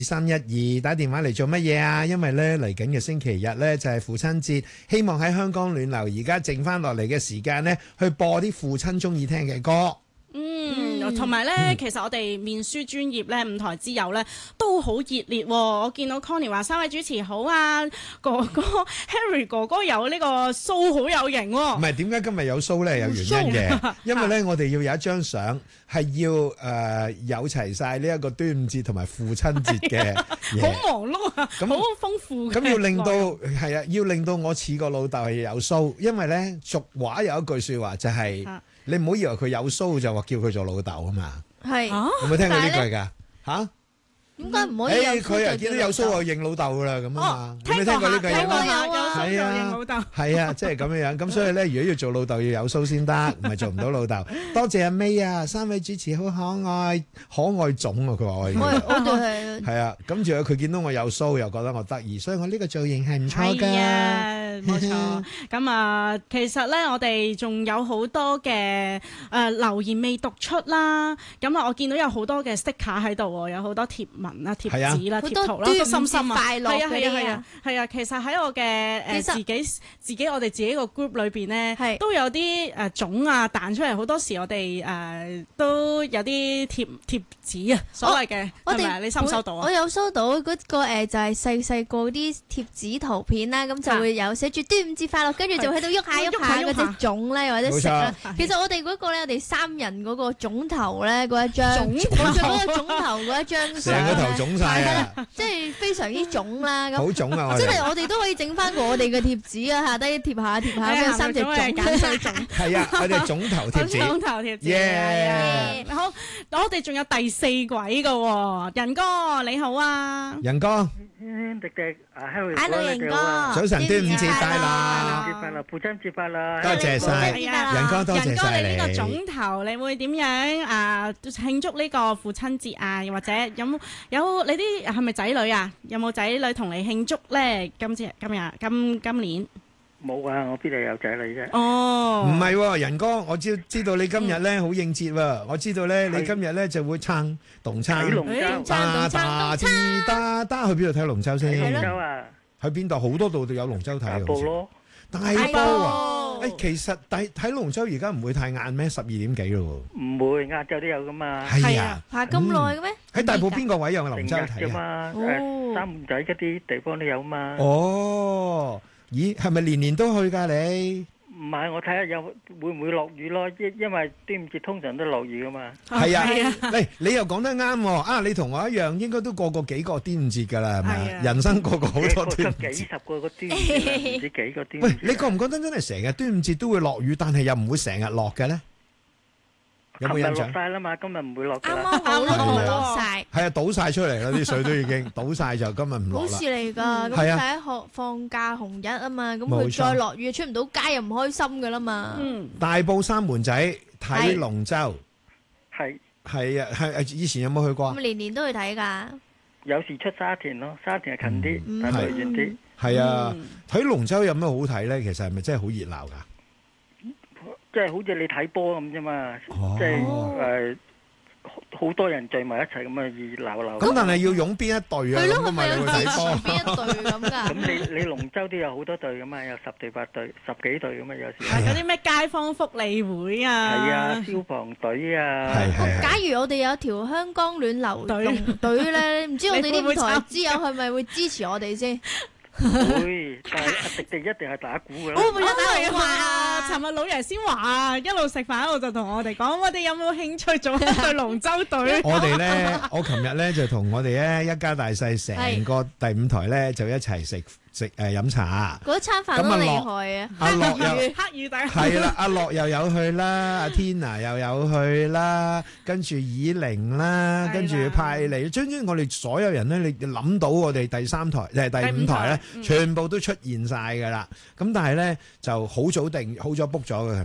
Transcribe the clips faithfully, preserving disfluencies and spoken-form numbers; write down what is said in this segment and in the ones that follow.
三一二打電話嚟做乜嘢啊？因為咧嚟緊嘅星期日咧就係父親節，希望喺香港暖流而家剩翻落嚟嘅時間咧，去播啲父親中意聽嘅歌。 嗯，同埋咧，嗯、其實我哋面書專頁咧，五台之友咧都好熱烈喎。我見到 Connie 話三位主持好啊，哥哥 Harry 哥哥有呢個鬚好有型喎。唔係點解今日有鬚咧？有原因嘅，因為咧我哋要有一張相係要誒、呃、有齊晒呢一個端午節同埋父親節嘅嘢。 好忙碌啊，好豐富。 咁要令到係啊，要令到我似個老豆係有鬚，因為咧俗話有一句説話就係、是。啊你唔好以為佢有鬚就話叫佢做老豆啊嘛，係有冇聽過呢句㗎？嚇？點解唔可以有鬚？佢啊見到有鬚就認老豆㗎啦咁啊嘛，有冇聽過呢句？ 聽過有啊， 係啊，係啊，即係咁樣樣。咁所以咧，如果要做老豆要有鬚先得，唔係做唔到老豆。多謝阿 May 啊，三位主持好可愛，可愛種啊！佢話我我哋係係啊，咁仲有佢見到我有鬚又覺得我得意，所以我呢個造型係唔錯㗎。 冇錯，咁啊，其實咧，我哋仲有好多嘅誒、呃、留言未讀出啦。咁啊，我見到有好多嘅 sticker 喺度喎，有好多貼文啦、貼紙啦、貼圖啦，都心心啊！係啊係啊係啊係啊！其實喺我嘅誒、呃、自己自己我哋自己個 group 裏邊咧，都有啲誒種啊彈出嚟。好多時我哋誒、呃、都有啲貼貼紙啊，所謂嘅係咪？你收唔收到啊？ 我有收到嗰、那個、呃、就係細細個啲貼紙圖片啦，咁就會有寫住端午節快樂，跟住就喺度喐下喐下嗰隻粽咧，或者食啦。其實我哋嗰個咧，我哋三人嗰個粽頭咧，嗰一張，我做嗰個粽頭嗰一張相， 成個頭腫晒啊！ 即係非常之腫啦。 好腫啊！ 真係我哋都可以整翻我哋嘅貼紙啊，下低貼下貼下，咁三隻粽揀晒粽。 係啊，我哋粽頭貼紙。 粽頭貼紙。耶！好，我哋仲有第四位嘅喎，仁哥你好啊。 仁哥。 迪迪啊 ，Harry 哥你好。 早晨，端午節快樂！ 端午節快樂，父親節快樂！ 多謝晒，仁哥多謝晒你。 仁哥，你呢個粽頭，你會點樣啊慶祝呢個父親節啊？又或者有冇有你啲係咪仔女啊？有冇仔女同你慶祝咧？今次今日今今年冇啊！我邊度有仔女啫？ 哦， 唔係喎，仁哥，我知知道你今日咧好應節喎。我知道咧，你今日咧就會撐動撐， 睇龍舟， 打打滴打打去邊度睇龍舟先？ 龍舟啊！ 去邊度？好多度都有龍舟睇啊！ 大埔咯， 大埔啊！誒，其實睇睇龍舟而家唔會太晏咩？十二點幾咯喎？ 唔會，晏晝都有噶嘛。 係啊， 排咁耐嘅咩？ 喺大埔邊個位有龍舟睇啊？誒，三門仔嗰啲地方都有嘛。 哦。咦，係咪年年都去㗎你？ 唔係，我睇下有會唔會落雨咯，因因為端午節通常都落雨㗎嘛。 係啊，嚟你又講得啱喎！啊，你同我一樣，應該都過過幾個端午節㗎啦，係咪？人生過過好多端午節。 幾十個個端午節，唔知幾個端午節。 喂，你覺唔覺得真係成日端午節都會落雨，但係又唔會成日落嘅咧？有冇印象？ 落曬啦嘛，今日唔會落㗎。 啱啱好咯，落曬。 係啊，倒曬出嚟啦，啲水都已經倒曬，就今日唔落啦。 好事嚟㗎，咁就喺學放假紅日啊嘛，咁佢再落雨出唔到街又唔開心㗎啦嘛。 嗯。 大埔三門仔睇龍舟， 係係啊係，以前有冇去過？ 咁年年都去睇㗎。 有時出沙田咯，沙田係近啲，但係遠啲。 係啊，睇龍舟有咩好睇咧？其實係咪真係好熱鬧㗎？ 即係好似你睇波咁啫嘛，即係誒好多人聚埋一齊咁啊，熱鬧鬧。咁但係要擁邊一隊啊？ 係咯， 咁咪去睇波。 邊一隊咁㗎？ 咁你你龍舟都有好多隊噶嘛，有十隊八隊、十幾隊咁啊，有時。 係嗰啲咩街坊福利會啊？ 係啊，消防隊啊。 係係。 假如我哋有條香港暖流隊隊咧，唔知我哋啲舞台之友係咪會支持我哋先？ 會，但係阿迪迪一定係打鼓㗎啦。 我會打鼓啊！尋日老爺先話，一路食飯一路就同我哋講，我哋有冇興趣做一隊龍舟隊？ 我哋咧，我琴日咧就同我哋咧一家大細成個第五台咧就一齊食食誒飲茶。 嗰餐飯都厲害啊！ 阿樂又黑雨底係啦，阿樂又有去啦，阿 Tina 又有去啦，跟住以玲啦，跟住派嚟，總之我哋所有人咧，你諗到我哋第三台誒第五台咧，全部都出現晒㗎啦。咁但係咧就好早定好早 book 咗嘅，琴日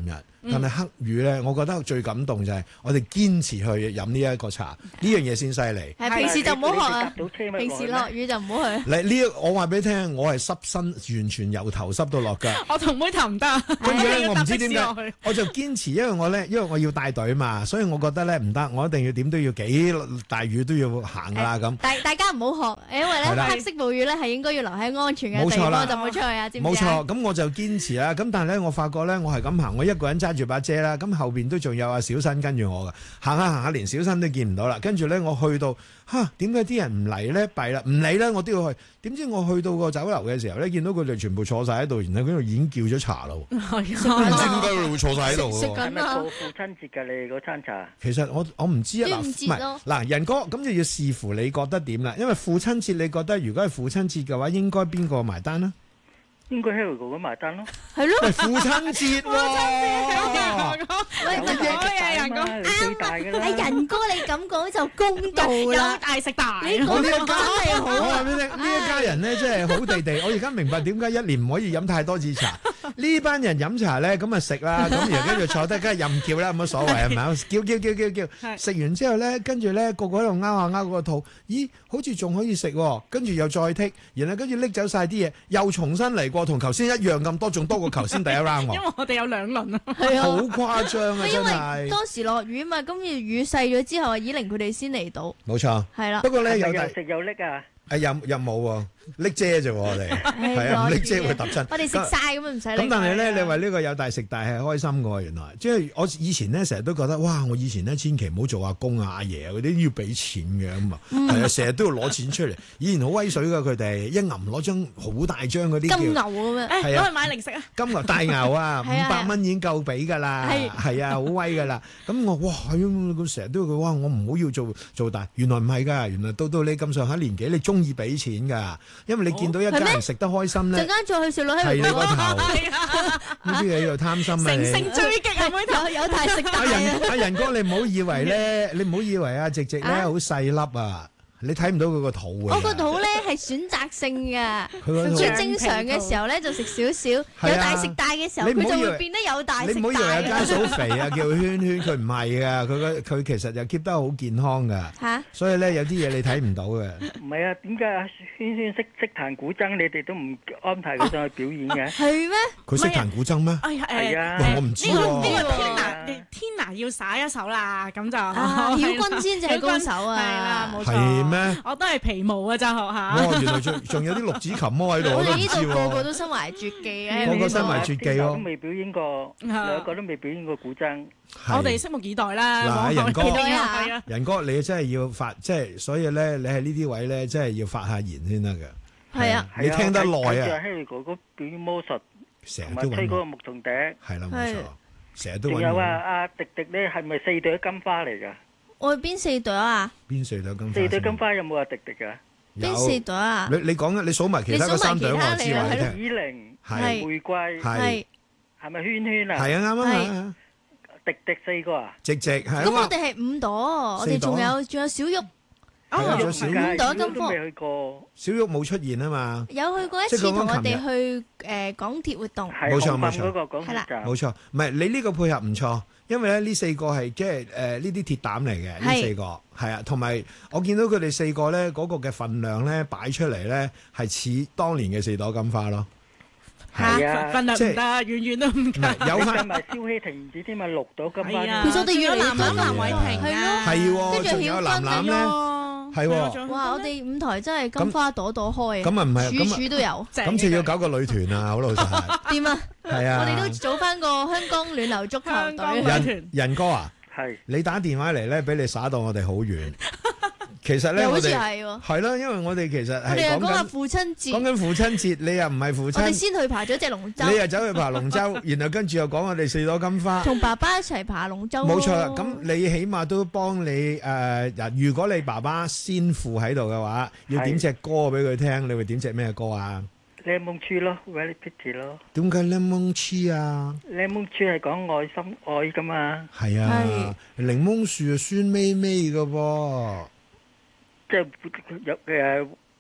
但係黑雨咧，我覺得最感動就係我哋堅持去飲呢一個茶，呢樣嘢先犀利。 係平時就唔好學啊， 到車咪平時落雨就唔好去。 你呢？我話俾你聽，我係濕身，完全由頭濕到落腳。 我同妹頭唔得， 跟住咧，我唔知點解，我就堅持，因為我咧，因為我要帶隊嘛，所以我覺得咧唔得，我一定要點都要幾大雨都要行㗎啦咁。 大大家唔好學，因為咧黑色暴雨咧係應該要留喺安全嘅地方，就唔好出去啊！知唔知啊？ 冇錯，咁我就堅持啦。咁但係咧，我發覺咧，我係咁行，我一個人揸住把遮啦，咁後邊都仲有阿小新跟住我㗎，行下行下連小新都見唔到啦。跟住咧，我去到嚇點解啲人唔嚟咧？弊啦，唔理啦，我都要去。點知我去到個酒樓嘅時候咧，見到佢哋全部坐晒喺度，然後嗰度已經叫咗茶咯。唔知點解佢哋會坐晒喺度喎？ 係咪過父親節㗎？你嗰餐茶？ 其實我我唔知啊，嗱，唔係嗱，仁哥咁就要視乎你覺得點啦。因為父親節，你覺得如果係父親節嘅話，應該邊個埋單啊？ 應該 Harry 哥哥埋單咯。 係咯， 父親節喎。 喂，唔係嘅，仁哥啱大㗎啦。 哎，仁哥你咁講就公道啦， 有大食大。 你講得真係好。 我話俾你聽，呢一家人咧真係好地地。我而家明白點解一年唔可以飲太多次茶。呢班人飲茶咧，咁啊食啦，咁然後跟住坐低，梗係任叫啦，冇乜所謂係咪啊？叫叫叫叫叫，食完之後咧，跟住咧個個喺度拗下拗個肚，咦，好似仲可以食喎，跟住又再剔，然後跟住拎走晒啲嘢，又重新嚟過，同頭先一樣咁多，仲多過頭先第一 round 喎。 因為我哋有兩輪啊， 係啊， 好誇張啊，真係。 因為當時落雨嘛，咁要雨細咗之後，以玲佢哋先嚟到。 冇錯。 係啦。 不過咧有又食又拎啊。 誒又又冇喎，拎遮啫喎，我哋係啊，唔拎遮會揼親。 我哋食晒咁啊，唔使拎。 咁但係咧，你話呢個有大食大係開心嘅喎，原來即係我以前咧成日都覺得，哇！我以前咧千祈唔好做阿公啊、阿爺啊嗰啲，要俾錢嘅咁啊，係啊，成日都要攞錢出嚟。以前好威水㗎，佢哋一銀攞張好大張嗰啲金牛咁樣， 誒攞去買零食啊！ 金牛大牛啊，五百蚊已經夠俾㗎啦，係啊，好威㗎啦。咁我哇，咁成日都佢哇，我唔好要做做大，原來唔係㗎，原來到到你咁上下年紀，你中意俾錢㗎。因為你見到一家人食得開心咧， 陣間再去食落去係你個頭，呢啲嘢又貪心啊！ 乘勝追擊啊！妹頭有大食大。 阿仁阿仁哥，你唔好以為咧，你唔好以為阿直直咧好細粒啊！你睇唔到佢個肚嘅。 我個肚咧係選擇性嘅， 佢最正常嘅時候咧就食少少，有大食大嘅時候佢就會變得有大食大。 你唔好以為阿家嫂肥啊，叫佢圈圈，佢唔係噶，佢個佢其實就 keep 得好健康噶。嚇！所以咧有啲嘢你睇唔到嘅。 唔係啊，點解阿圈圈識識彈古箏，你哋都唔安排佢上去表演嘅？ 係咩？ 佢識彈古箏咩？ 係啊！ 我唔知喎。 呢個天娜天娜要耍一手啦，咁就曉君先至係高手啊！ 係啦，冇錯。咩？我都係皮毛啊，就學下。 哇！原來仲仲有啲六指琴喎喺度， 我哋呢度個個都身懷絕技嘅， 個個身懷絕技咯。 都未表演過，兩個都未表演過古箏。 我哋拭目以待啦。 嗱，仁哥， 係啊， 仁哥，你真係要發，即係所以咧，你喺呢啲位咧，真係要發下言先得嘅。 係啊， 你聽得耐啊。 Harry哥哥表演魔術， 成日都吹嗰個牧童笛。 係啦，冇錯，成日都揾。 仲有啊，阿迪迪咧，係咪四朵金花嚟㗎？ 我邊四朵啊？ 邊四朵金花？ 四朵金花有冇阿迪迪㗎？ 邊四朵啊？ 你你講啊，你數埋其他嗰三朵我知話你聽。 紫菱係玫瑰係係咪圈圈啊？ 係啊，啱啊， 迪迪四個啊？ 直直係啊。 咁我哋係五朵，我哋仲有仲有小玉。 哦，仲有小玉五朵金花。 未去過。 小玉冇出現啊嘛。 有去過一次同我哋去誒港鐵活動。 冇錯冇錯。 係啦。 冇錯，唔係你呢個配合唔錯。因為咧呢四個係即係誒呢啲鐵膽嚟嘅，呢四個係啊，同埋我見到佢哋四個咧嗰個嘅份量咧擺出嚟咧係似當年嘅四朵金花咯。 係啊， 份量唔得，遠遠都唔夠。 有翻埋蕭希婷唔知添啊，六朵金花。 其實我哋越嚟越多藍偉霆係咯， 係喎，仲有藍藍咧，係喎。 哇！我哋舞台真係金花朵朵開啊， 咁啊唔係， 處處都有。 咁就要搞個女團啊，好老實。 點啊？ 係啊， 我哋都組翻個香港暖流足球隊。 仁仁哥啊， 係你打電話嚟咧，俾你耍到我哋好遠。其實咧，我哋係咯，因為我哋其實係講緊父親節， 講緊父親節，你又唔係父親， 我哋先去爬咗隻龍舟， 你又走去爬龍舟，然後跟住又講我哋四朵金花， 同爸爸一齊爬龍舟。 冇錯啦，咁你起碼都幫你誒，如果你爸爸先父喺度嘅話，要點隻歌俾佢聽，你會點隻咩歌啊 ？Lemon Tree 咯 ，Very Pretty 咯。 點解 Lemon Tree 啊 ？Lemon Tree 係講愛心愛噶嘛？ 係啊，檸檬樹啊酸味味噶噃。 即係有誒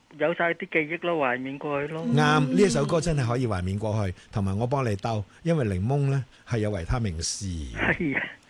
有晒啲記憶咯，懷緬過去咯。 啱，呢一首歌真係可以懷緬過去，同埋我幫你兜，因為檸檬咧係有維他命 C。 係啊。